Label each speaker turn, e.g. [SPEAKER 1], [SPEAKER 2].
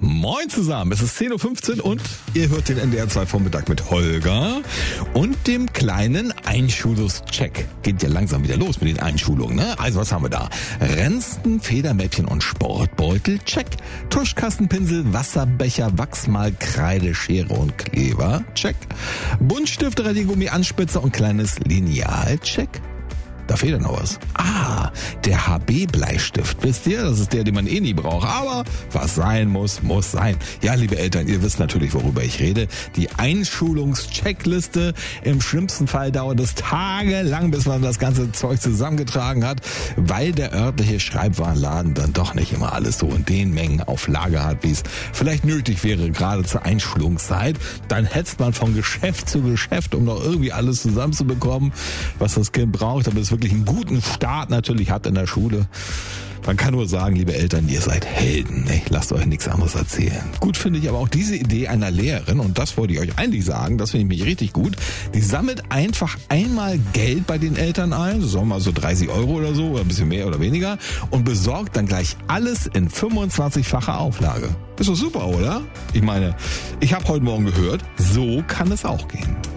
[SPEAKER 1] Moin zusammen, es ist 10.15 Uhr und ihr hört den NDR 2 Vormittag mit Holger und dem kleinen Einschulungscheck. Geht ja langsam wieder los mit den Einschulungen, ne? Also was haben wir da? Rensten, Federmäppchen und Sportbeutel, check. Tuschkastenpinsel, Wasserbecher, Wachsmal, Kreide, Schere und Kleber, check. Buntstifte, Radiergummi, Anspitzer und kleines Lineal, check. Da fehlt ja noch was. Der HB-Bleistift. Wisst ihr, das ist der, den man eh nie braucht. Aber was sein muss, muss sein. Ja, liebe Eltern, ihr wisst natürlich, worüber ich rede. Die Einschulungscheckliste. Im schlimmsten Fall dauert es tagelang, bis man das ganze Zeug zusammengetragen hat, weil der örtliche Schreibwarenladen dann doch nicht immer alles so in den Mengen auf Lager hat, wie es vielleicht nötig wäre, gerade zur Einschulungszeit. Dann hetzt man von Geschäft zu Geschäft, um noch irgendwie alles zusammenzubekommen, was das Kind braucht, damit es wirklich einen guten Start natürlich hat in der Schule. Man kann nur sagen, liebe Eltern, ihr seid Helden. Ne? Lasst euch nichts anderes erzählen. Gut finde ich aber auch diese Idee einer Lehrerin, und das wollte ich euch eigentlich sagen, das finde ich mich richtig gut. Die sammelt einfach einmal Geld bei den Eltern ein, so sagen wir mal so 30 Euro oder so, oder ein bisschen mehr oder weniger, und besorgt dann gleich alles in 25-facher Auflage. Ist doch super, oder? Ich meine, ich habe heute Morgen gehört, so kann es auch gehen.